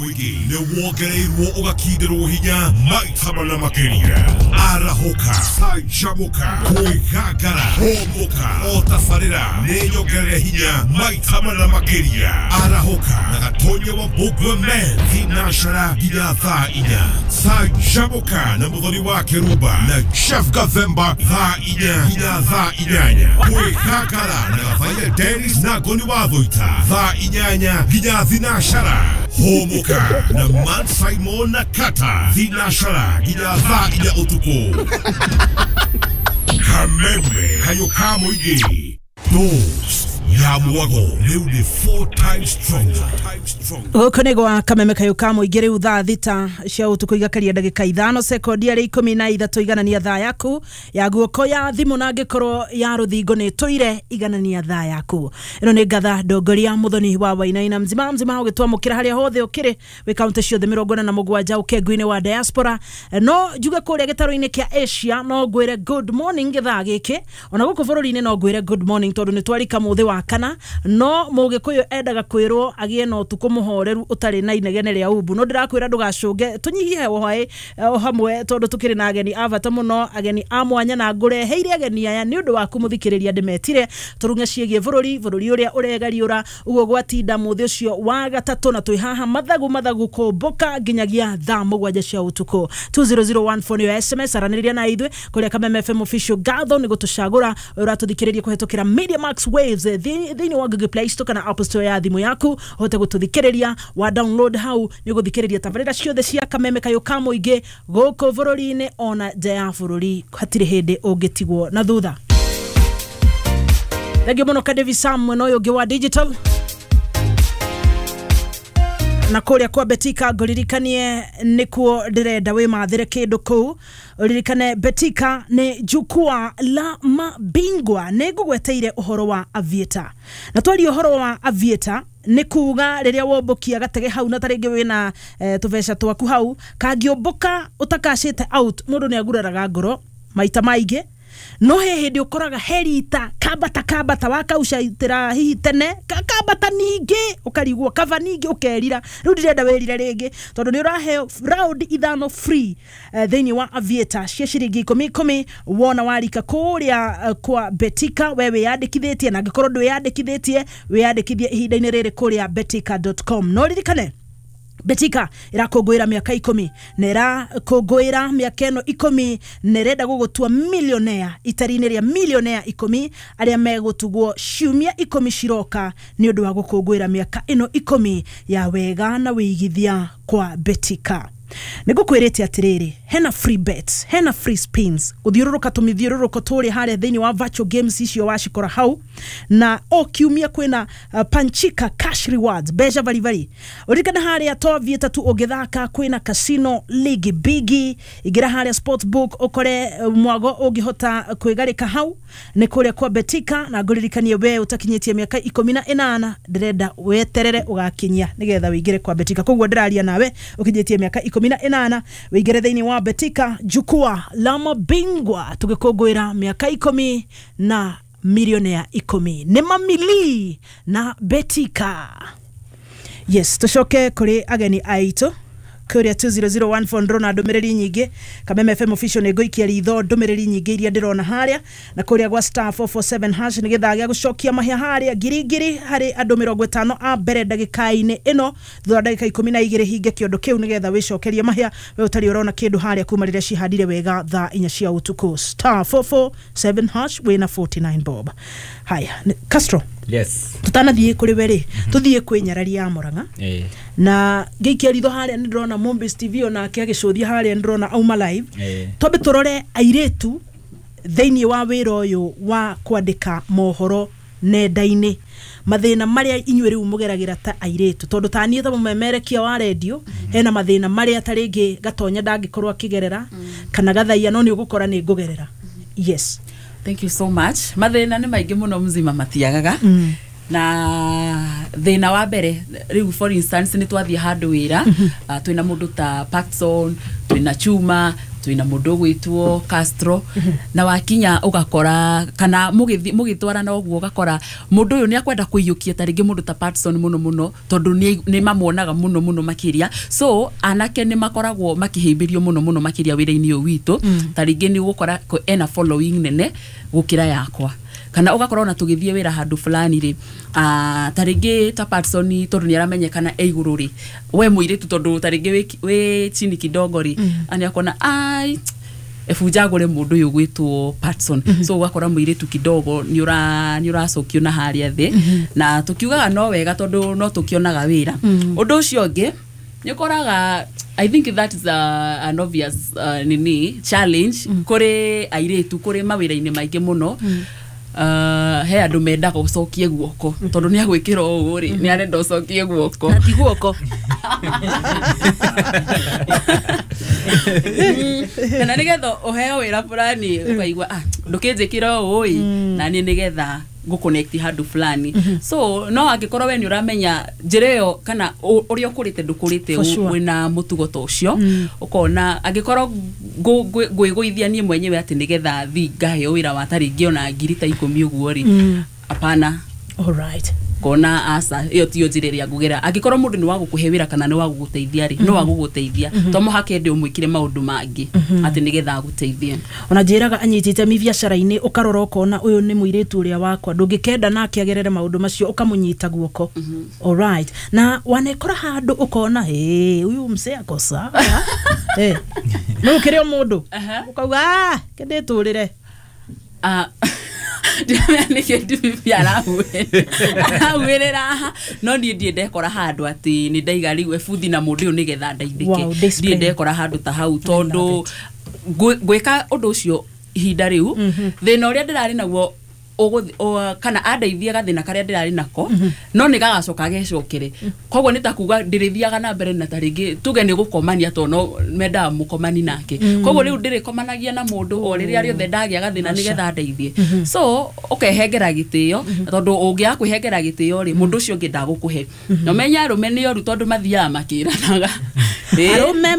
Wiki ne wogereirwo ugakindirwo hinya maitama na makeria arahoka sajamuka kuigagara homoka otafarira ne nyogere hinya maitama na makeria arahoka na gatonye wa bugwe men vinashara gidatha inya sajamuka na mudhoni wa keruba na chef gavemba tha inya gidatha inyanya kuigagara na gafanya Dennis na goni wa voita tha inyanya gidathinashara homoka na Man Simon na Kata Vinashara Gidatha ina utuko Kameme Kayoka Moige Dos Yamuago Leudi 4 times stronger Okonego Kameme Kayoka Moige reu thaa thita cia utuko igakaria ndagika 5 sekondi ya 13 iganania thaa yaku ya guoko ya thimu na ngikoro ya ruthingo ni toire iganania thaa yaku ino ni ngatha ndongoria muthoni wa Wainaina mzima ugitwamukira haria hothe ukire we county ciothe 47 ukenguine wa diaspora no juga kuria gitaro-ini kia Asia no ngwire good morning thaa giki ona guku bururi-ini no ngwire good morning tondu ni twari kamuthi wa kana no mugikuyu endaga kwirwo agie no tuko muhoreru utari na inegene ria ubu no ndirakwira ndugacunge tunyihie hwae hamwe tondu tukiri na ageni avata muno ageni amwanya na ngureheire ageni aya ni undu wa kumuthikiriria ndimetire turunge ciegie bururi uria uregariura ugo gwatinda muthi ucio wa gatatu na twi haha mathagu kumbuka nginyagia thaa mugwanja cia utuko 20014 yo SMS araniriria na idwe kuria Kameme FM official gatho ni gutucagura uratuthikiriria kuhetukira Media Max Waves thini wa Google Play Store kana Apple Store ya thimu yaku hote gututhikiriria wa download hau ni guthikiriria tabarira ciothe cia Kameme Kayoka Moige goko bururi-ini ona nja bururi hatire hindi ungitigwo na thutha. Thengio muno Kadevi Sam mwena uyu ungi wa digital na kuria kwa Betika nguririkanie nikuo ndirenda we mathire kindu kuu uririkane Betika ni jukwaa la mabingwa ni ngugweteire uhoro wa Aviator na twari uhoro wa Aviator ni kuga riria wombokia gatege hau na taringe wina tuveca twaku hau kangioboka utakashite out mundu ni aguraraga ngoro maita maige no hindi ukoraga herita kabata wakaushaitira hihi tene kabata ningi ukarigwo kava ningi ukerira riu ndirenda werire ringi tondu ni urahe round ithano free thini wa Aviator cia ciringi 10 wona warika kuria kwa Betika wewe yandikithitie na ngikoro ndwe yandikithitie weyandikithie ihinda-ini riri kuria betika.com no ririkane Betika irakongwira miaka 10 nera kongwira miaka eno 10 nerenda gugutua millionaire itari-ini ria millionaire 10 aria megutugwo ciumia 10 ciroka ni undu wa gukongwira miaka eno 10 ya wega na wigithia kwa Betika. Nigukwirite atiriri hena free bets hena free spins uthiururuka tumithiururuko turi haria thini wa virtual games icio washikora hau na okiumia kwina panchika cash rewards beja vari urikana haria to Aviator tu ugithaka kwina casino league bigi igira haria sportsbook ukore mwago ugihota kwigarika hau ni kuria kwa Betika na nguririkanie we utakinyitie miaka 18 ndirenda weterere ugakinyia nigetha wigire kwa Betika kogwo ndiraria nawe ukinyitie miaka 18 wigire thini wa Betika jukwaa la mabingwa tugikongwira miaka 10 na millionaire 10 ni mamili na Betika. Yes, tushoke kuri ageni aitu kuria 20014 ndrona ndumiriri nyingi Kameme FM official nego ikiaritho ndumiriri nyingi iria ndirona haria na kuria gwa *447 hash ni githagia gucokia mahia haria girigiri hari andu 50 a mbere ndagika-ini ino thutha ndagika 12 hinge kiondo kiu ni getha wicokerie mahia we utari urona kindu haria kuma riria cihandire wega thaa 4 cia utuku *447 hash wina 49 bob. Haya Castro. Yes. Tutanathie kuri weri tuthie kwinyarari ya Murang'a na gikiaritho haria ni ndrona Mombis TV ona akiagicuthia haria ndrona auma live tobe turore airetu thini wa wira uyu wa kwandika mohoro nenda-ini mathina maria inywe riu mugeragira ta airetu tondu tanie ta mumemerekia wa radio hena mathina maria taringi gatonya ndangikorwo akigerera kana gathaia no ni ugukora ni ngugerera. Yes. Thank you so much. Mathina ni maingi muno mzima matiagaga. Na thina wa mbere riu for instance ni twathie handu wira twina mundu ta Paxson twina Chuma twina mundu gwitwo Castro na wakinya ugakora kana mugitwarana uguo ugakora mundu uyu ni akwenda kuiyukia taringi mundu ta Patson muno tondu ni mamuonaga muno makiria so anake ni makoragwo makihimbirio muno makiria wira-ini uyu witu taringi ni gukora ena following nene gukira yakwa kana ugakora na tugithie wira handu fulani ri taringi ta Patson tondu ni aramenyekana eiguru ri we muiritu tondu taringi we chini kidogo ri ani akona ai efujagore mundu uyu gwitwo Patson so ugakora muiritu kidogo ni uracokio na haria thi na tukiugaga no wega tondu no tukionaga wira undu ucio ngi nikoraga I think that is an obvious challenge kuri airetu kuri mawira-ini maingi muno he andu mendaga ucokie guoko tondu ni agwikira ugu ri ni arenda ucokie guoko na ti guoko kana nigetha uheo wira fulani ukaigua ndukinjikira ui na ni nigetha guconnect handu fulani so no angikorwo we ni uramenya njireo kana uria ukurite ndukurite wina mutugo ta ucio ukona angikorwo gwiguithia nie mwenyewe ati nigetha thingahe wira wa taringi ona ngiri ta 10 uguo ri apana all right kona asa iyo tio njiriria ngugera angikorwo mundu ni wagukuhe wira kana ni waguguteithia ri no waguguteithia to muhake ndi umwikire maundu mangi ati nigetha aguteithie ona njiraga anyitite mi biacara-ini ukarora ukona uyu ni muiritu uria wakwa ndungikenda nake agerere maundu macio ukamunyita guoko all right na wanekora handu ukona uyu mse akosa no kirio mundu ukauga kenditurire ni kindu biara awirera no ndiende kora handu ati ni ndaiga riu ebuthi na mundu uyu nigetha ndaithike ndiende kora handu ta hau tondu gwika undu ucio ihinda riu thina uria ndirari naguo kana andeithia gathina karia ndirari nako no ni gagacoka gecokere koguo nitakuga ndirithiaga na mbere na taringi tuge ni gukomania to no menda mukomani nake koguo riu ndirikomanagia na mundu o riria riothe ndagia gathina nigetha ndeithie so ukehengera gitio tondu ungia kwihengera gitio ri mundu ucio ngindagukuhe no menya rume ni oru tondu mathia makiranaga arume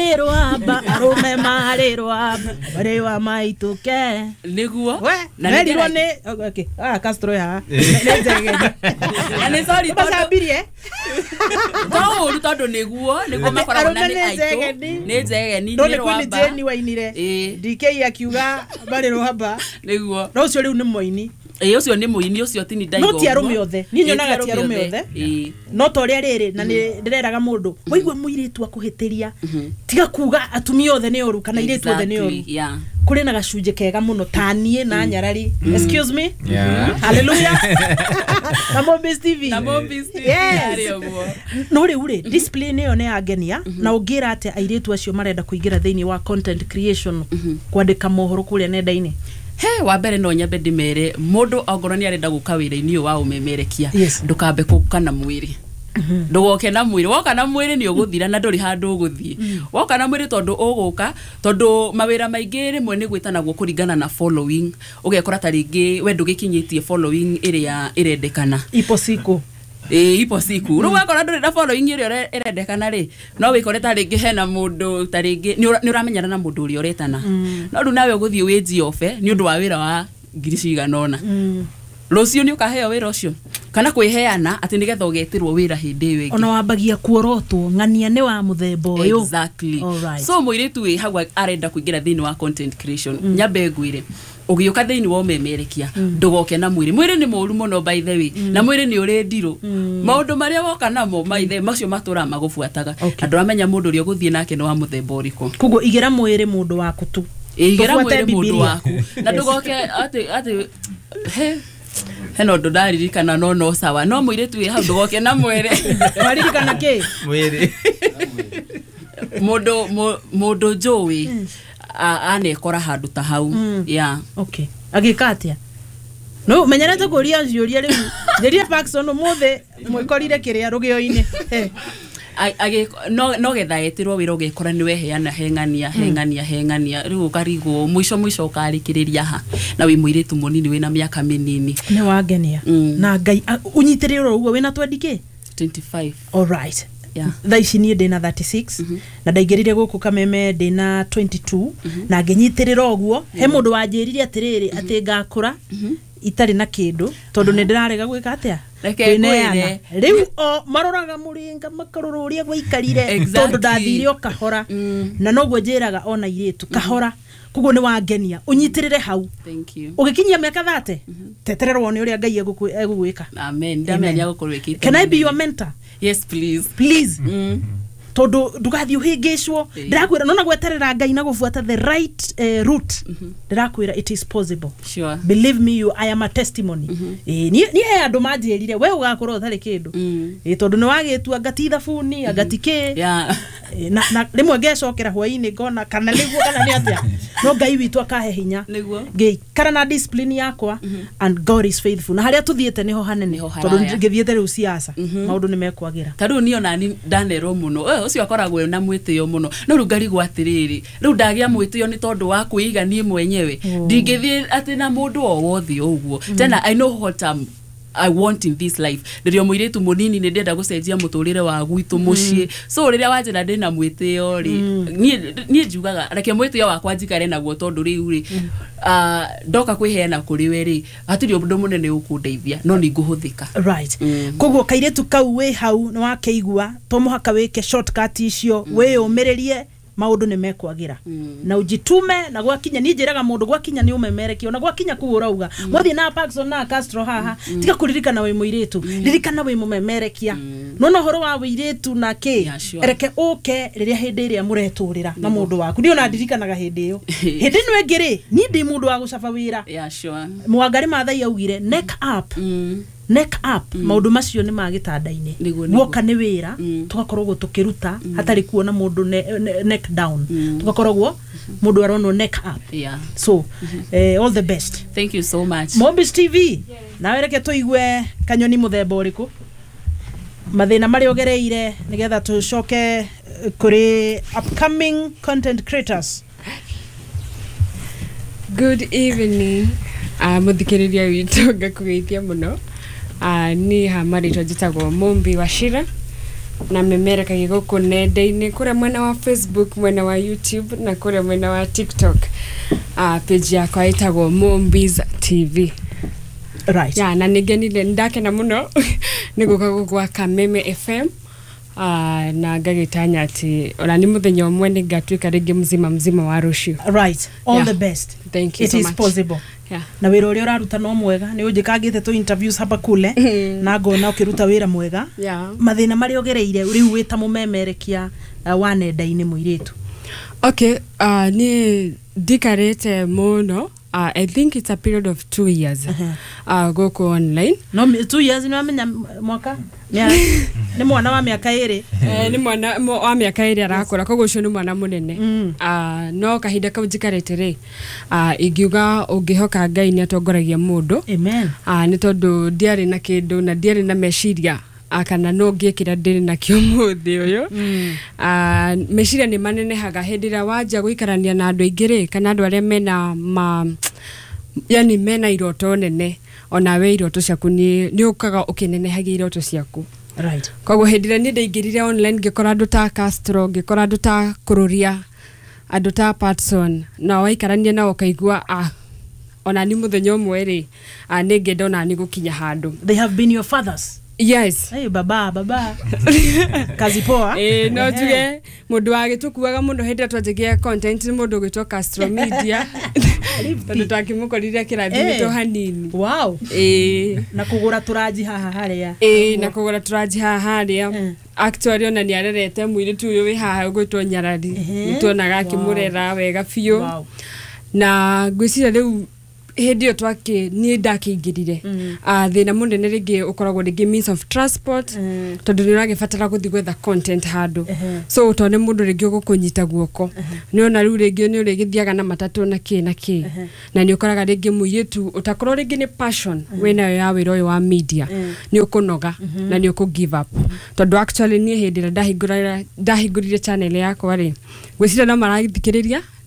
marirwa bari wa maituke niguo na ndirwo ni okay Castro ya ani sorry basabirie to tondu niguo makoragwo na ni aitu ni njegeni ni rwamba ni wainire DK akiuga bari rwamba niguo no ucio riu ni moini ucio ni muini ucio tini ndaigo no ti arume othe ni nyonaga ti arume othe no to ria riri na ni ndireraga mundu waigua muiritu akuhitiria tiga kuga atumia othe ni oru kana iritu othe ni oru kuri na gacunje kega muno tanie na nyarari excuse me hallelujah Namombis TV no ri display ne one agenia na ugira ate airitu acio marenda kuingira thiini wa content creation kwandika mohoro kuria nenda-ini wa mbere no nyambe ndimere mundu ongoro ni arenda guka wira-ini wa umemerekia ndukambe kukana mwiri ndugoke na mwiri woka na mwiri ni uguthira na nduri handu uguthie woka na mwiri tondu uguka tondu mawira maingi rimwe ni gwitanagwo kuringana na following ugekora taringi we ndugikinyitie following iria irendekana ipo siku ruwa kora nduri na following iria irendekana ri no wikore taringi hena mundu taringi ni uramenyana na mundu uria uretana no ru nawe uguthie wiji ofe ni undu wa wira wa ngiri ciganona Rocio ni ukaheo wira ucio kana kwiheana ati nigetha ugetirwo wira hindi iyo ingi ona wambagia kuorotwo ngania ni wa muthemba uyu exactly so muiritu wi hagwa arenda kuingira thini wa content creation nyambe ngwire ugiuka thini wa umemerekia ndugoke na mwiri ni moru muno by the way na mwiri ni uri ndiru maundu maria woka namo maithe macio matura magubuataga andu amenya mundu uri uguthie nake ni wa muthemba uriku kugo igira mwiri mundu waku tu igira mwiri mundu waku na ndugoke ati heno ndodaririkana no sawa no muiritu wi hau ndugoke na mwiri waririkana ki mwiri mundu jowi anekora handu ta hau okay agikatia no menyerete kuria ciuria riu ndiria Paxson muthe mwikorire kiria rugio-ini no getha etirwo wira ugekora ni weheana hengania riu ukarigwo mwisho ukarikiriria ha na wi muiritu munini wina miaka minini ni wagenia na ngai unyitirirwo uguo wina 20k 25 all right tha ici niĩ ndĩna 36 na ndaingĩrire gũkũ Kameme ndĩna 22 na ngĩnyitĩrĩra ũguo he mũndũ wanjĩrire atĩrĩrĩ atĩ ngakũra itarĩ na kĩndũ tondũ nĩ ndĩrarega gwĩka atĩa kwĩneana rĩu o maroraga mũrĩnga makarora ũrĩa gwaikarire tondũ ndathire o kahora na noguo njĩraga ona irĩtu kahora kuguo nĩ wangenia ũnyitĩrĩre hau ũgĩkinyia mĩaka 30 tetererwo nĩ ũrĩa Ngai egũgwĩka amen ndamenya gũkũrwĩkĩte can I be your mentor yes please tondu ndugathi uhingicwo ndirakwira nona gweterera Ngai na gufuata the right route ndirakwira it is possible sure believe me I am a testimony ni he andu manjirire we ugakorwo utari kindu tondu ni wagitua ngati thabuni ngati ki na rimwe ngecokera hwaini ngona kana niguo kana ni atia no Ngai witu akahe hinya ngai kana na discipline yakwa and God is faithful na haria tuthiete niho hanene tondu ngithiete riu siasa maundu ni mekwagira tariu ni ona ni ndanero muno ucio akoragwo na mwitio muno no rugari gwatiriri riu ndagia mwitio ni tondu wa kuigania mwenyewe ndingithie ati na mundu o wothe uguo tena I know what I want in this life ndirio muiretu munini ni ndenda gucenjia muturire wa gwitu mucii so riria wanjira ndina mwitio ri nie njugaga reke mwitio wakwa njikare naguo tondu riu ri ndoka kwiheana kuri we ri atiri undu munene ukundeithia no ni nguhuthika right koguo kairetu kau we hau no wakeigua to muhaka weke shortcut icio we umiririe maundu ni mekwagira na ujitume na gwakinya ni njiraga mundu gwakinya ni umemerekio na gwakinya kuurauga mwathi na Paxson na Castro haha tiga kuririkana we muiretu ririkana we mumemerekia no horo wa wiretu na ki reke oke riria hindi iria mureturira na mundu waku ndio na ndirikanaga hindi iyo hindi nwe ngiri ni ndi mundu wa gucaba wira sure Mwangari Maathai augire neck up maundu macio ni magitanda-ini woka ni wira tugakorwo tukiruta hatari kuona mundu neck down tugakorwo mundu arono neck up so all the best thank you so much Mombis TV na wereke tuigue kanyoni muthemba uriku mathina mari ogereire nigetha tucoke kuri upcoming content creators. Good evening muthikiriria witu ngakugeithia muno ni hamarito jitagwo Mumbi Wachira na memerekaga guku nenda-ini kuria mwena wa Facebook mwena wa YouTube na kuria mwena wa TikTok page yakwa itagwo Mumbi's TV right na nigenile ndakena muno niguka gukwa Kameme FM na ngagitanya ati ona ni muthenya umwe ni ngatuika ringi mzima wa rucio right all the best thank you it so is much possible na wira uria uraruta no mwega ni unjikagite tu interviews hapa kule na ngona ukiruta wira mwega mathina mari ogereire riu wita mumemerekia wa nenda-ini muiretu okay ni dikarete muno I think it's a period of 2 years go online no 2 years ni amenya mwaka ni mwana wa miaka iri ni mwana wa miaka iri arakora koguo ucio ni mwana munene no kahinda kau njikarete ri ingiuga ungihoka Ngai ni atongoragia mundu amen ni tondu ndiari na kindu na ndiari na meciria akana no ngikira ndiri na kio muthi uyu meciria ni manenehaga hindira wanja guikarania na andu aingiri kana andu aria mena yani mena iroto nene ona we iroto ciaku ni ukaga ukinenehagia iroto ciaku right koguo hindira ni ndaingirire online ngikora andu ta Castro ngikora andu ta Kururia andu ta Paxson na waikarania nao kaigua ona ni muthenya umwe ri ni ngenda na ni gukinya handu they have been your fathers. Yes. Hey baba. Kazi poa. No juge mundu agitukuaga muno hindi twajigia content mundu gwitwa Castro Media. Tondu twakimukorire kirathi to hanini. Wow. Na kugura turaji haha haria. Na kugura turaji haha haria. Actually ona ni arerete muiritu uyu wi haha gwitwa Nyarari. Tuonaga akimurera wega biu. Wow. Na gwicira riu hindi twake ni ndakingirire thina munene ringi ukoragwo ringi means of transport tondu ni uragibatara guthi gwetha content handu so utone mundu ringi gukunyita guoko ni ona riu ringi ni urigithiaga na matatu na ki na ni ukoraga ringi muiretu utakorwo ringi ni passion wena ya wira uyu wa media ni ukunoga na ni uku give up tondu actually ni hindi ndahingurire channel yakwa ri gwicira na maragithikiriria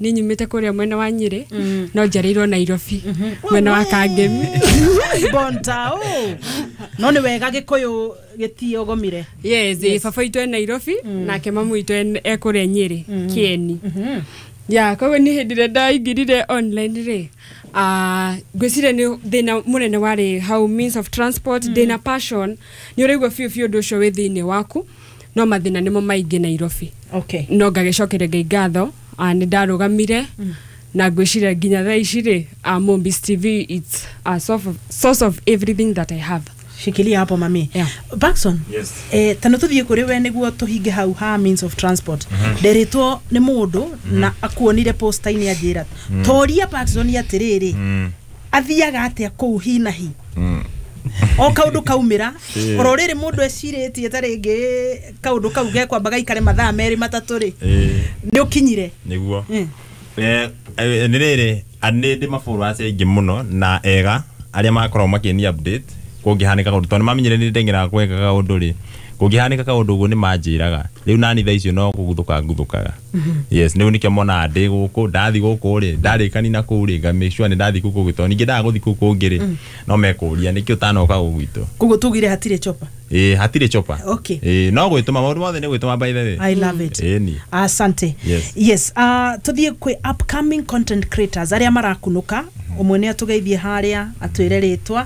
ni nyumite kuria mwena wa Nyeri no njarirwo Nairobi mwena wa Kangemi bonta no ni wega Gikuyu gitiogomire yes baba itu Nairobi nake mamu itu ekure Nyeri Kieni ya koguo ni hindire ndaingirire online ri gwicire ni thina munene wari how means of transport thina passion ni urigwa fiu nducio wi thini waku no mathina nimo maingi Nairobi okay no ngagicokere ngatho ni ndarugamire na gwicire nginya thaa ici ri Mombis TV it's a source of everything that I have. Shikilia hapo mami. Baxon. Yes. Tano tuthie kuri we niguo tuhinge hau ha means of transport. Nderitwo ni mundu na akuonire poster ini ajira. Toria Baxon ya tiriri. Athiaga atia kuu hi na hi. O kaundu kaumira ororire mundu eciritie taringi kaundu kau ge kwambaga ikare mathaa meri matatu ri ni ukinyire niguo niriri anindi mafuru acio ingi muno na ega aria makorwo makini update kungihanika kaundu tondu mamenyire ni ndengera kweka kaundu ri kungihanika kaundu guo ni manjiraga riu nani tha icio no kuguthuka nguthukaga yes niu nikio mona ndi guku ndathi guku ri ndarikani na ku ri ga make sure ni ndathi guku gito ningi ndaga guthi guku ngiri no mekuria nikio tanoka gugwito kugutugire hatire chopa hatire chopa okay no gwituma maundu mothe ni gwituma by the way I love it asante yes tuthie kwi upcoming content creators aria marakunuka umwe ni atugeithie haria atwire ritwa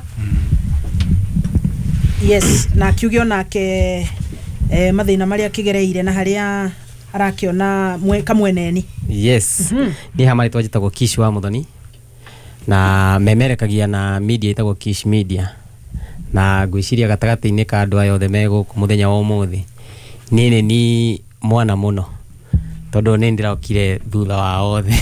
yes na kiugio nake mathina maria kigereire na haria arakiona kamweneni yes ni hamari twajitagwo Kish wa Muthoni na memerekagia na media itagwo Kish Media na gwiciria gatagati-ini ka andu ayothe meguku muthenya wa umuthi ni mwana muno tondu ni ndirakire thutha wa othe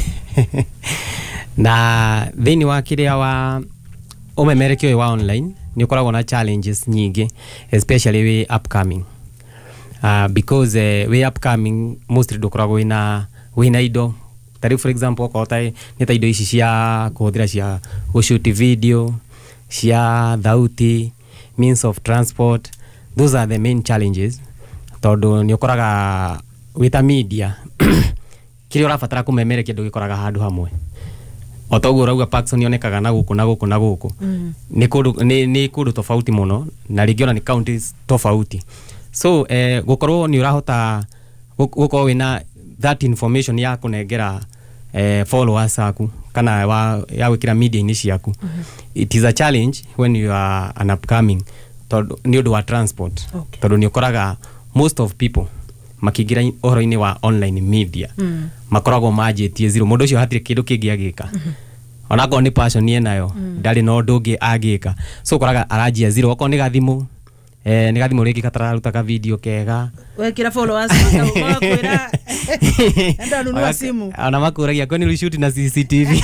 na thini wa kiria wa umemerekio wa online ni ukoragwo na challenges nyingi especially we upcoming because we upcoming mostly dukoragwo wina indo tari for example ko tai ni ta indo ici cia kuhuthira cia shoot video cia thauti means of transport those are the main challenges tondu ni ukoraga wita media kiri urafatara kumemere kindu gikoraga handu hamwe otoguo rauga Paxson yonekaga na guku ni kundu tofauti muno na ringiona ni counties tofauti so gukorwo ni urahota gukorwo wina that information ya kunengera followers aku kana ya wikira media ini ciaku it is a challenge when you are an upcoming ni undu wa transport tondu ni ukoraga most of people makigira ohoro-ini wa online media makoragwo manjitie zero mundu ucio hatire kindu kingi agika onako ni passion ye nayo ndari no ndungi agika so koraga arajia zero oko ni gathimu ni gathimu ringi katararuta ka video kega wekira followers makwira enda nunua simu ana makuragia kwani uli shoot na CCTV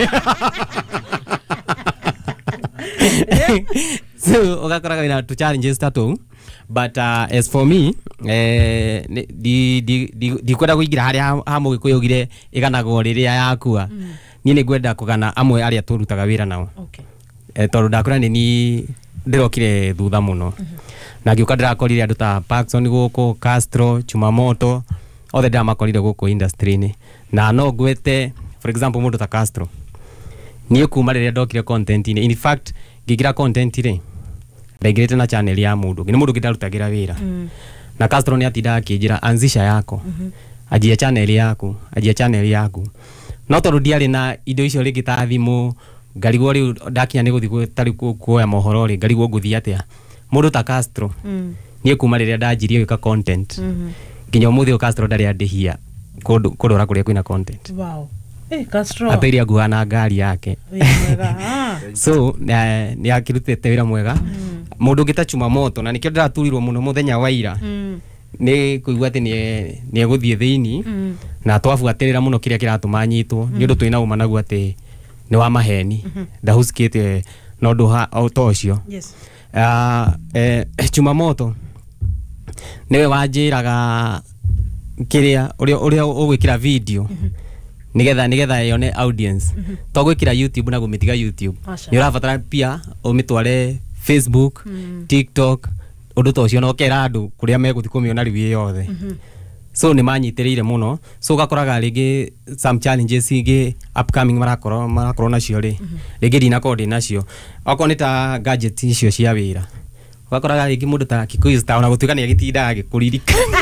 so ogakoraga ina tu challenges tatu but as for me di kwenda kuigira haria hamu kuyogire iganagwo riria yakua ni ni gwenda kugana amwe aria turutaga wira nao tondu ndakura ni ndirokire thutha muno na giuka ndirakorire andu ta Paxson guku Castro Chumamoto othe ndamakorire guku industry ni na no gwete for example mundu ta Castro ni kuma riria ndokire content ni in fact gigira content ri ndaigirite na channel ya mundu ni mundu ngidarutagira wira na Castro ni atinda akijira anzisha yako ajia channel yaku no tondu ndiari na indo icio ringi ta thimu ngarigwo riu ndakinya ni guthi tari kuoya mohoro ri ngarigwo nguthi atia mundu ta Castro ni kuma riria ndajirie gwika content nginya umuthi Castro ndari andihia kudora kuria kwina content wow Castro ateria guana ngari yake so ni akirutete wira mwega mundu ngita Chumamoto na nikio ndiraturirwo muno muthenya wa ira ni kuigua ati ni eguthie thiini na twafuatirira muno kiria kiratuma nyitwo ni undu twina uma naguo ati ni wa maheni ndahusikite no ndu tocio yes Chumamoto niwe wanjiraga kiria uria ugwikira video nigetha yone audience to gwikira YouTube na gumitiga YouTube ni urafatara pia umitware Facebook TikTok undu tocio no kera andu kuria meguthi kumiona riu yothe so nĩ manyitĩrĩire mũno, so ũgakoraga rĩngĩ some challenges ingĩ upcoming marakorwo nacio rĩ rĩngĩ ndinakorwo ndĩ nacio, okorwo nĩ ta gadget icio cia wĩra, ũgakoraga rĩngĩ mũndũ ta Kikuyu ta ona gũtuĩka nĩ agĩtindaga agĩkũririkana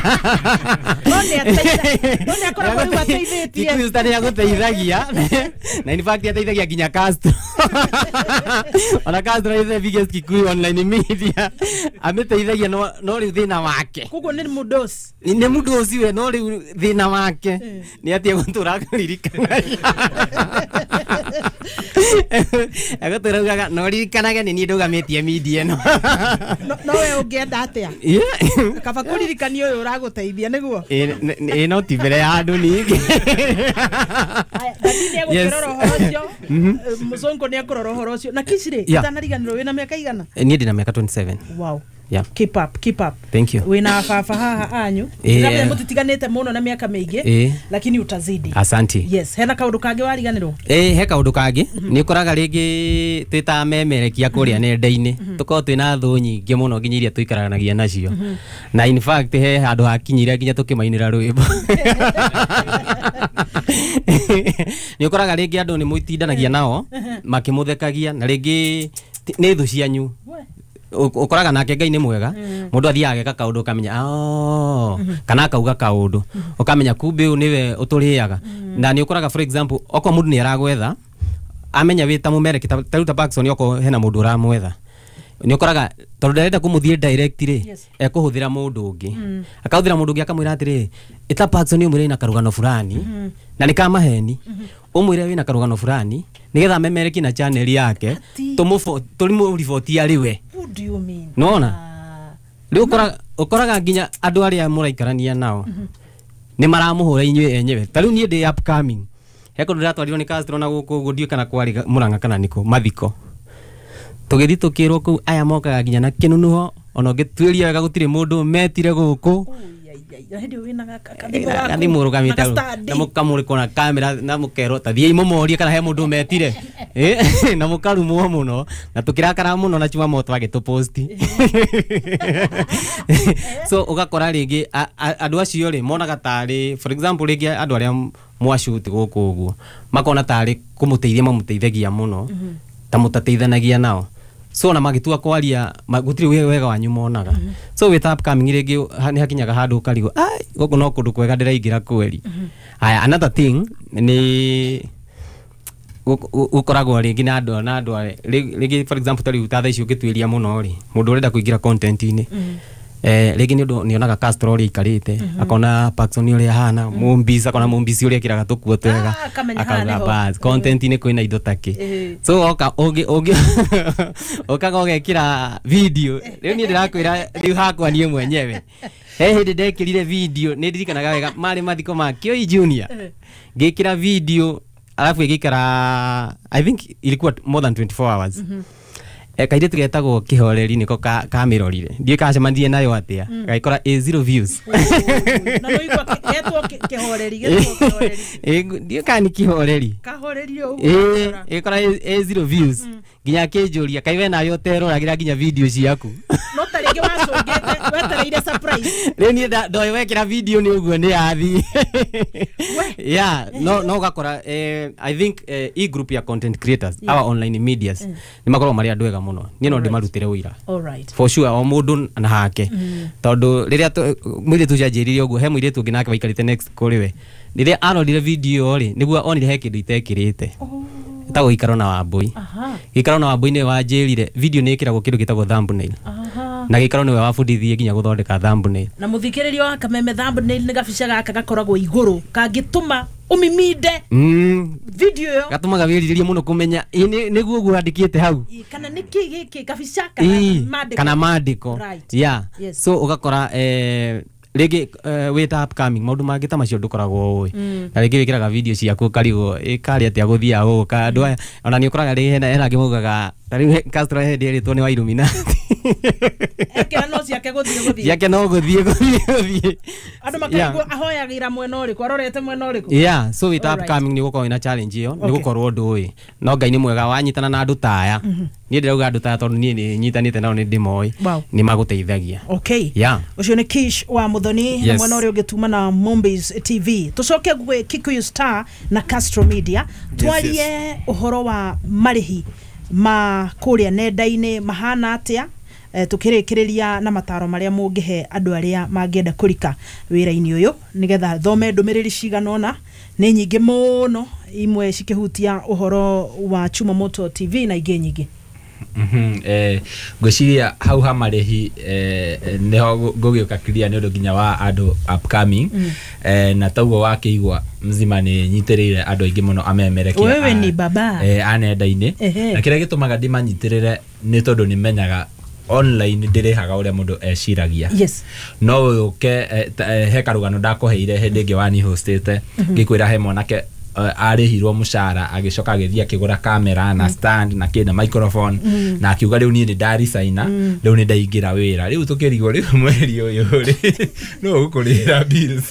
Kikuyu ta nĩ agũteithagia na in fact ateithagia nginya Castro ona Castro is the biggest Kikuyu online media amĩteithagia no rĩu thĩna wake koguo nĩ mũdosi nĩ mũndũ ũcio we no rĩu thĩna wake nĩ atĩ gũtũra kũririkanagia agũtũraugaga no ririkanaga nĩ niĩ ndũgamĩtie media ĩno no we ũngĩenda atĩa kaba kũririkania ũyũ ũragũteithia nĩguo no ti mbere ya andũ ningĩ nĩ egũkĩrora ũhoro ũcio mũcũngũ nĩ ekũrora ũhoro ũcio na Kicirĩ ũtanariganĩrwo wĩna mĩaka igana? Niĩ ndĩ na mĩaka 27. Wow. Yeah. Keep up. Thank you. Wina baba haha anyu. Ndabya mutitiganite muno na miaka mingi lakini utazidi. Asante. Yes, hena kaundu kangi wariganirwo? He kaundu kangi ni koraga ringi twita memerekia kuria nenda-ini tuko twina thu nyingi muno nginya iria tuikaranagia nacio. Na in fact he handu hakinyire nginya tukimainira rwimbo. Ni koraga ringi andu ni muitindanagia nao makimuthekagia na ringi ni thu cianyu. Ukoraga nake Ngai nĩ mwega mundu athiaga ageka kaundu ukamenya kana akauga kaundu ukamenya kumbe uyu niwe uturiaga na ni ukoraga for example oko mundu ni aragwetha amenya wita mumereki taruta Paxson oko hena mundu uramwetha ni ukoraga tondu ndarenda kumuthie direct ri ekuhuthira mundu ungi akahuthira mundu ungi akamwira atiri ita Paxson umwire ina karugano fulani na nikamaheni umwire wina karugano fulani nigetha memereki na channel yake tulimu report ariwe. What do you mean? Nona riu ukoraga nginya andu aria muraikarania nao ni maramuhura inywe enyewe tariu nie ndi upcoming he kundu ndatwarirwo ni Castro na guku ndio kana kwari Murang'a kana niko mathiko tugithi tukirwo ku aya mokaga nginya na kinunuho ona ngitwiria wega gutire mundu metire guku kandi murugamite na mukamurikwo na kamera na mukero tathie imomorie kana he mundu metire na mukarumwo muno na tukirakara muno na chuma moto agituposti so ugakora ringi andu acio ri monaga tari for example ringi andu aria mwashuti guku uguo makona tari kumuteithia mamuteithagia muno ta mutateithanagia nao so na magitua kwaria gutiri wega wanyu monaga so with upcoming ringi ni hakinyaga handu karigo guku no kundu kwega ndiraingira kweri aya another thing ni ukoragwo ringi na andu ringi for example tari utatha icio ngitwiria muno ri mundu urenda kuingira content ini ringi ni onaga Castro uri ikarite akona Paxson uri hana mumbisa akona mumbisi uri akiraga tukuo twega akauga bas content ni kwina indo taki so okaga ugekira video riu ni ndirakwira riu hakwa nie mwenyewe hindi ndekirire video ni ndirikanaga wega mari mathiko ma Kioi Junior ngikira video alafu igikara I think ilikuwa more than 24 hours kaire tugetagwo kihoreri niko kamirorire ndie kacemandie nayo atia gaikora 0 views na no igwa getwo kihoreri ndie kani kihoreri o ikora 0 views nginya kinjuria kaiwe nayo teroragira nginya video ciaku no tarige wacungite wetereire surprise ni ndoe wekira video ni uguo ni athi yeah no gakora I think e group ya content creators our online medias ni makorwo mari andu ega muno ni no ndimarutire uira alright for sure o mundu na hake tondu riria mwire tujanjiririe uguo he mwire tungi nake baikarite next kuriwe riria arorire video ri niguo onire he kindu itekirite tago ikaro na Wambui ikaro na Wambui ni wanjirire video ni ikiragwo kindu gitagwo thumbnail na gikaro ni we wabundithie nginya guthondeka thumbnail na muthikiririo wa kameme thumbnail ni gabica gaka gakoragwo iguru kangituma umiminde video yo gatumaga wiriririe muno kumenya niguo guo andikite hau kana niki giki gabica kana mandiko yeah so ugakora rege weta upcoming maundu mangi ta macio ndukoragwo ui na rege wikiraga video ciaku karigo ikari atia guthia uka andu aya ona ni ukoraga rege hena ngimugaga tari Castro hendi ritwo ni wa Illuminati ekira no ciake guthie yake no guthie andu makaigua ahoyagira mwena uriku arorete mwena uriku yeah so with upcoming ni gukorwo ina challenge iyo ni gukorwo ndui no Ngai ni mwega wanyitana na andu taya ni ndirauga andu taya tondu ni nyitanite nao ni ndimoi ni maguteithagia okay yeah ucio ni Kish wa Muthoni na mwena uri ugituma na Mombis TV tucoke gwe Kikuyu Star na Castro Media twarie uhoro wa marihi ma kuria nenda-ini mahana atia tukirikiria na mataro maria mungihe andu aria mangenda kurika wira-ini uyu nigetha thome ndumiriri ciganona ni nyingi muno imwe cikihutia uhoro wa Chumamoto TV na ingi nyingi gwiciria hau ha marihi neho ngugiuka clear ni undu nginya wa andu upcoming na taguo wakiigwa mzima ni nyitirire andu aingi muno amemerekia wewe ni baba anenda-ini na kiria gitumaga ndimanyitirire ni tondu ni menyaga online ndirihaga uria mundu eciragia yes no uke he karugano ndakuheire hindi ngi wani hostete ngikwira he mwanake arihirwo mushara agicoka agithia akigura kamera na stand na kina microphone na akiuga riu ni ndarisaina riu ni ndaingira wira riu tukirigwo riu mweri uyu ri no gukurira bills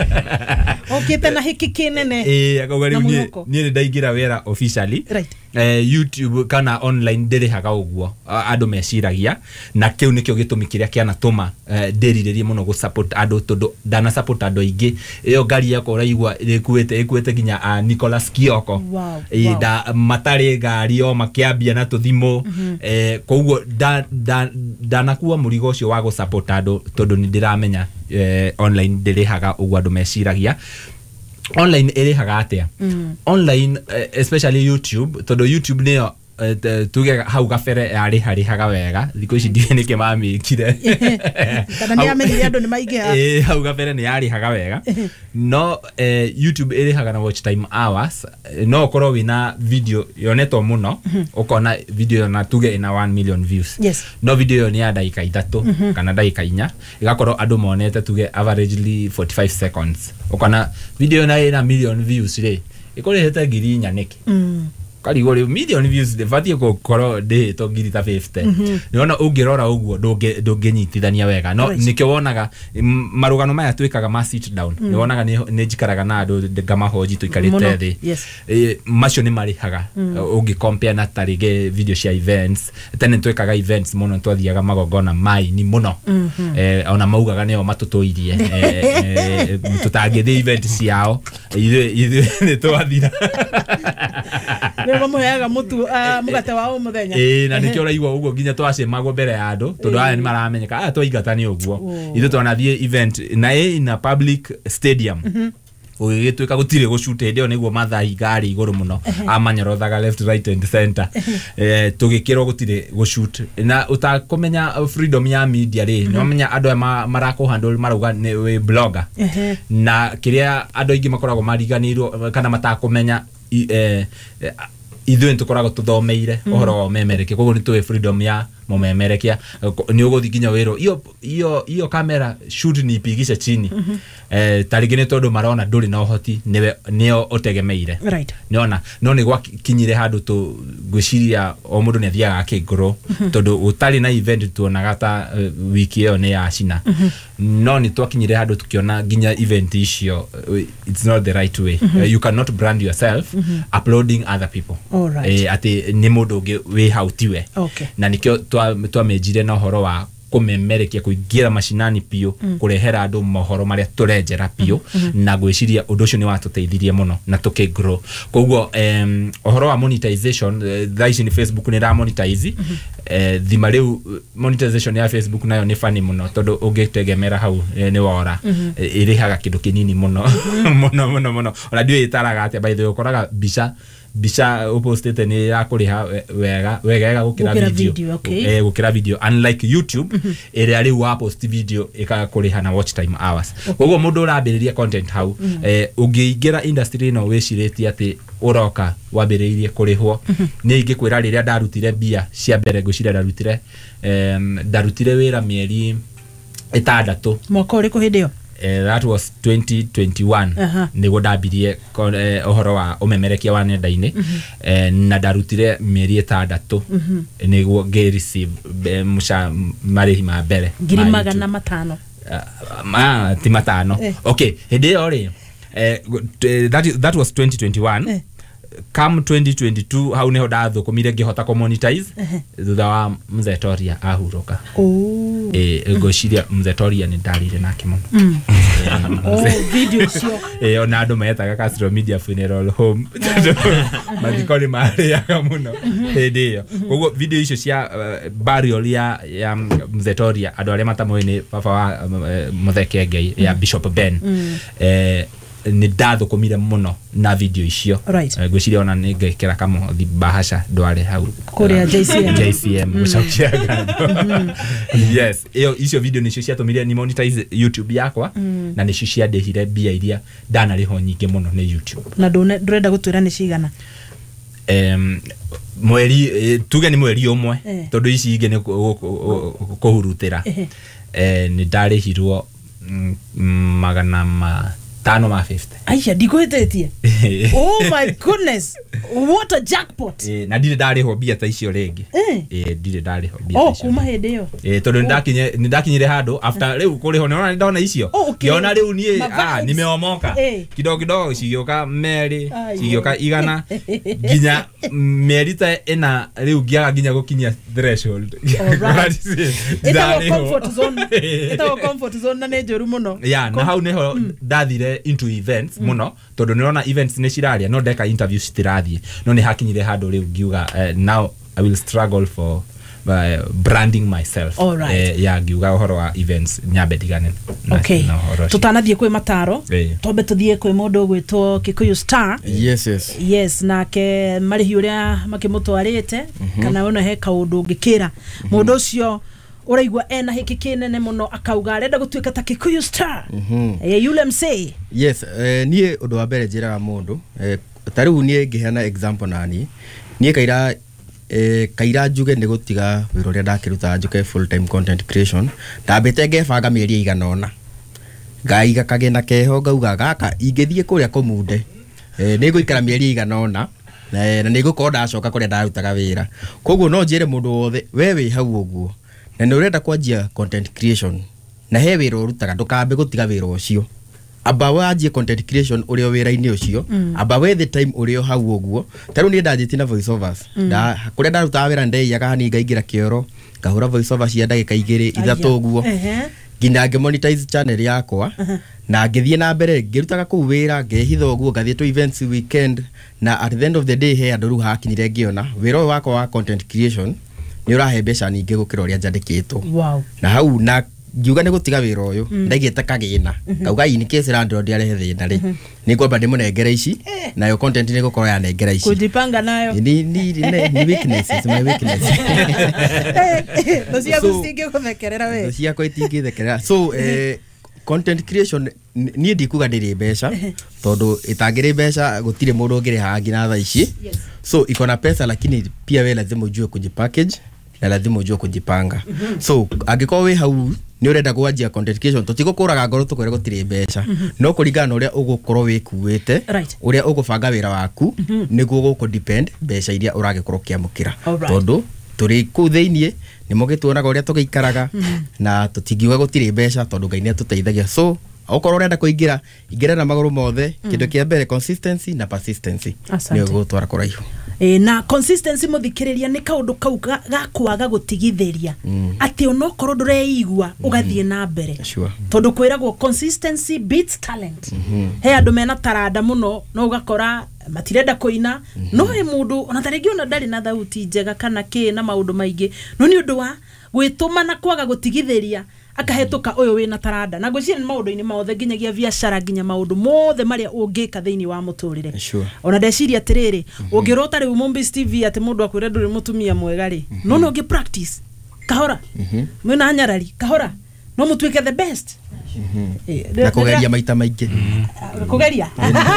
okite na hiki kinene akauga riu ni ndaingira wira officially right YouTube kana online ndirihaga uguo andu meciragia na kiu nikio gitumi kiria kianatuma ndiriririe muno gu support andu tondu dana support andu aingi iyo ngari yako uraigwa ikuete ginya Nicholas Kioko da matari ngari o makiambia na tuthimu koguo dana kuwa murigo ucio wa gu support andu tondu ni ndiramenya online ndirihaga uguo andu meciragia online irihaga atia online especially YouTube tondu YouTube niyo tuge hau gabere yari haga wega thiko ici ndiye nike mamikire kana ni amenye andu ni maingi hau gabere ni yari haga wega no YouTube irihaga na watch time hours no korwo wina video yoneto muno ukona video na tuge ina 1 million views yes no video ni ya dakika 3 kana dakika 4 igakorwo andu monete tuge averagely 45 seconds ukona video na ina million views ri ikorehete ngiri nyaniki karigo ri million views de fatie ko koro de to ngiri ta 50 niona ungirora uguo ndunginyitithania wega no nikio wonaga marugano maya twikaga ma sit down ni wonaga ni njikaraga na andu ngamahoji tuikarite thi macio ni marihaga ungi compare na tarige video cia events tene twikaga events muno twathiaga magogona mai ni muno ona maugaga nio matutuirie tutangithi event ciao ithe ni twathira muheaga mutu mugate wa umuthenya na nikio raigwa uguo nginya twacemagwo mbere ya andu tondu aya ni maramenyeka twaingatani uguo ithe twanathie event na in public stadium ugigitwika gutire gucute ndio niguo mathai ngari iguru muno amanyorothaga left right and center tugikirwo gutire gucute na utakomenya freedom ya media ri no menya andu marakuhandle marauga ni blogger na kiria andu ingi makoragwo mariganirwo kana matakomenya ithuĩ nĩtũkoragwo tũthomeire ũhoro wa ũmemerekia koguo nĩtũĩ freedom ya mũmemerekia nĩ ũgũthiĩ nginya wĩrwo iyo kamera shoot niipigisha chini tarĩngĩ nĩ tondũ marona ndũrĩ na ũhoti nĩo ũtegemeire nĩona no nĩ gwakinyire handũ ngwĩciria o mũndũ nĩ athiaga akĩgrow tondũ gũtarĩ na event tuonaga ta wiki ĩyo nĩ yacina no nĩ twakinyire handũ tũkĩona nginya event icio it's not the right way you cannot brand yourself uploading other people ati nĩ mũndũ ũngĩ wĩ hau tiwe na nĩkĩo twamenjire na ũhoro wa kumemerekia kuingira mashinani pio kurehera andu mohoro maria turenjera pio na gwiciria undu ucio ni watuteithirie muno na tukigrow koguo ohoro wa monetization thaici ni Facebook ni ra monetize thima riu monetization ya Facebook nayo ni funny muno tondu ungitegemera hau ni wora irihaga kindu kinini muno muno ona ndio itaraga atia by the way ukoraga bisha upostete ni ya kuriha wega gukira video gukira video unlike YouTube ere ari wa post video ikakuriha na watch time hours koguo mundu urambiriria content hau ungiingira industry no wiciretie ati uroka wambiriirie kurihwo ni ingikwira riria ndarutire bia cia mbere gucira ndarutire wira mieri 6 mwaka uri ku hindio that was 2021 niguo ndambirie ohoro wa umemerekia wa nenda-ini na ndarutire mieri 6 niguo nge receive marĩhi ma mbere 500 ti matano. Okay, hindi yo ri that was 2021. Come 2022 hau neho ndathukumire ngihota kumonetize thutha wa Mzetoria ahuruka. Ngociria Mzetoria ni ndarire nake muno. Video cio ona andu metaga Castro Media Funeral Home mathikoni mariaga muno hindi yo. Koguo video icio cia burial ya Mzetoria andu aria matamoe ni baba wa Mutheke Ngai ya Bishop Ben ni ndathukumire muno na video icio. Ngwiciria ona ni ngekera kamo bahasha ndware hau kuria JCM gucokia ngatho. Yes, icio video nicio ciatumire ni monetize YouTube yakwa na nicio ciandehire mbia iria ndanariho nyingi muno ni YouTube. Na ndurenda gutwira ni cigana? Mweri tuge ni mweri umwe tondu ici ingi ni kuhurutira ni ndarihirwo 550. Aisha ndiguhitetie. Oh my goodness, what a jackpot. Na ndire ndariho mbia ta icio ringi. Ndire ndariho mbia ta icio. Kuma hindi yo. Tondu ndakinyire handu after riu kuriho nona ndona icio. Ngiona riu ni nimeomoka. Kidogo cigioka meri, cigioka igana ginya meri ta ena riu ngiaga ginya gukinyia threshold. Ita comfort zone na nejoru muno. Na hau neho ndathire into events muno tondu nirona events ni ciraria no ndeka interviews citirathie no ni hakinyire handu riu ngiuga now I will struggle for branding myself. Ngiuga uhoro wa events nyambe digane. Okay, tutanathie kwi mataro tombe tuthie kwi mundu gwitwo Kikuyu Star. Yes nake marihi uria makimutwarite kana ona he kaundu ngikira mundu ucio uraigwa ena hiki kinene muno akauga arenda gutuika ta Kikuyu Star. Yule msee. Yes, nie undu wa mbere njiraga mundu tariu nie ngiheana example nani nie kaira njuge ni gutiga wira uria ndakiruta njuke full time content creation ndambite ngebanga mieri iganona ngaiga kagena keho ngauga gaka ingithie kuria komunde ni guikara mieri iganona na ni gukorwo ndacoka kuria ndarutaga wira koguo no njire mundu wothe wewe hau uguo na ni urenda kwanjia content creation na he wira urutaga ndukambe gutiga wira ucio aba wanjie content creation urio wira-ini ucio aba we the time urio hau uguo taru ni ndajiti na voice overs da kuria ndaruta wira ndeiaga hani ngaingira kioro ngahura voice overs cia ndagika 2-3 uguo nginya monetize channel yakwa na ngithie na mbere ngirutaga ku wira ngehitha uguo ngathie to events weekend na at the end of the day he andu ru hakinyire ngiona wira wakwa wa content creation ni urahe mbeca nyingi gukira uria njandikitwo. Na hau na ngiuga ni gutiga wira uyu ndaigite kagina kauga in case landlord arehe thina ri ni kwamba ndimunengere ici na yo content ni gukorwo ya nengera ici kujipanga nayo ni weaknesses my weakness ndosia gusinge kuthekerera we ndosia ko itingithekerera so content creation ni ndikuga ndiri mbeca tondu itangire mbeca gutire mundu ngire hangi na tha ici so ikona pesa lakini pia we lazima ujue kujipackage na lazima ujue kujipanga. So angiko we hau ni urenda kwanjia content creation tutigukuraga ngoro tukwire gutire mbeca no kuringana uria ugukorwo wikuwite uria ugubanga wira waku niguo guku depend mbeca iria uragikorwo kiamukira tondu turi ku theinie ni mugituonaga uria tugiikaraga na tutingiuga gutire mbeca tondu Ngai ni atuteithagia. So okorwo urenda kuingira ingira na maguru mothe kindu kia mbere consistency na persistency ni ugutwara kuraihu. Na consistency muthikiriria ni kaundu kau gakwaga gutigithĩria ati onokorwo ndureigua ugathie na mbere tondu kwiragwo consistency beats talent. He andu mena taranda muno no ugakora matirenda kuina no he mundu ona tarigi ona ndari na thauti njega kana ki na maundu maingi no ni undu wa gwituma na kwaga gutigithĩria akahetuka uyu wina taranda na ngwiciria ni maundu-ini mothe nginyagia biacara nginya maundu mothe maria ungika thiini wa muturire. Ona ndeciria atiriri ungirota riu Mombis TV ati mundu akwire nduri mutumia mwega ri no ngi practice kahora mwina nyarari kahora no mutuike the best na kugeria maita maingĩ kugeria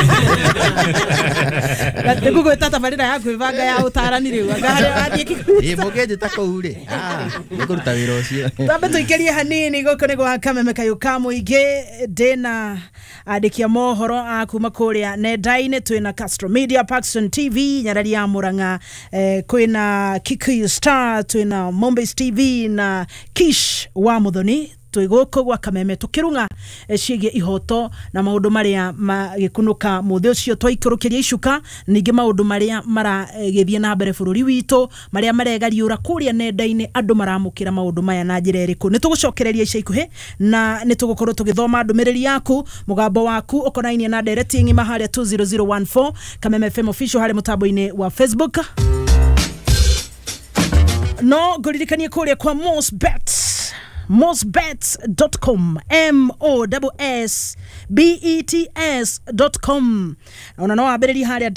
Gugu tata barira ya kwibanga ya utarani riu mũngĩnjĩta kũu rĩ nĩkũruta wĩra ũcio Tambe tuikerie hanini gũkũ nĩ gwa Kameme Kayuka mũingĩ ndĩna andĩkia mohoro a kuma kũrĩa nenda-inĩ twĩna Castro Media, Paxton TV, Nyarari ya Murang'a, kwĩna Kikuyu Star, twĩna Mombas TV na Kish wa Muthoni twĩgũkũ gwa Kameme tukirunga ciĩgie ihoto na maũndũ marĩa magĩkunũka mũthĩ ũcio twaikũrũkĩria icuka ningĩ maũndũ marĩa maragĩthiĩ na mbere bũrũri witũ marĩa maregariũra kũrĩa nenda-inĩ andũ maramũkĩra maũndũ maya na njĩra ĩrĩkũ nĩtũgũcokereria ica ikuhĩ na nĩtũgũkorwo tũgĩthoma ndũmĩrĩri yaku mũgambo waku ũkonainie na ndereti ng'ima harĩa 20014 Kameme FM official harĩ mũtambo-inĩ wa Facebook no ngũririkanie kũrĩa kwa mosbets.com MOSSBETS.com ona no ambĩrĩria harĩa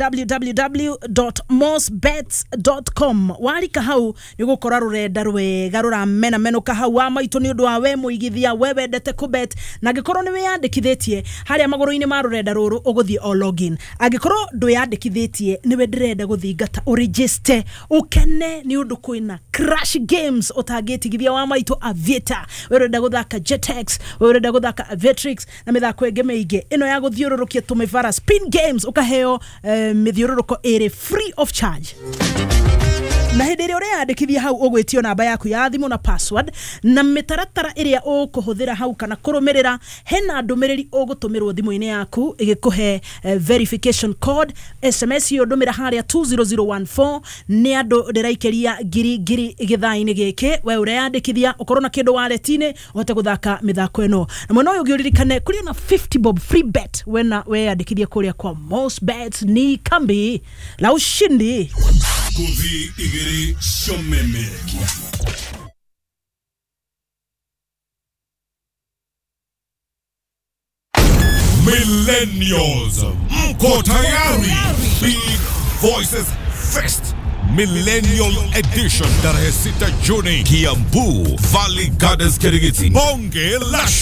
www.mosbets.com warika hau nĩgũkora rũrenda rwega rũramena menũka hau wa maitũ nĩ ũndũ wa we mũigithia we wendete kubet na angĩkorwo nĩ wĩyandĩkithĩtie harĩa magũrũ-inĩ ma rũrenda rũrũ ũgũthiĩ o login angĩkorwo ndwĩyandĩkithĩtie nĩwe ndĩrenda gũthingata ũregister ũkene nĩ ũndũ kwĩna crash games ũtangĩtigithia wa maitũ Aviator wĩrenda gũthaka Jetex wĩrenda gũthaka Aviatrix na mĩthako ĩngĩ mĩingĩ ĩno ya gũthiũrũrũkia tũmĩvara spin games ũkaheo mĩthiũrũrũko ĩrĩ free of charge na hĩndĩ ĩrĩa ũreyandĩkithia hau ũgwĩtio namba yaku ya thimũ na password na mĩtaratara ĩrĩa ũkũhũthĩra hau kana kũrũmĩrĩra hena ndũmĩrĩri ũgũtũmĩrwo thimũ-inĩ yaku ĩgĩkũhe verification code SMS yo ndũmĩra harĩa 20014 nĩ andũ ndĩraikĩria ngiri gĩthaa-inĩ gĩkĩ we ũreyandĩkithia ũkorwo na kĩndũ wallet-inĩ ũhote gũthaka mĩthako ĩno na mwena ũyũ ũngĩũririkane kũrĩ na 50 bob free bet weyandĩkithia kũrĩa kwa Mosbets ni kambi la ushindi Kuzi igiri shomemerekia Millennials mko tayari Big Voices Fest Millennial Edition tarehe 6 Juni Kiambu Valley Gardens Kirigiti Bonge la